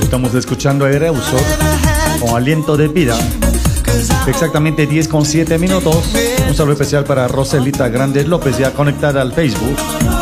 Estamos escuchando a Ereusor con Aliento de Vida. Exactamente 10:07 minutos. Un saludo especial para Roselita Grandes López, ya conectada al Facebook.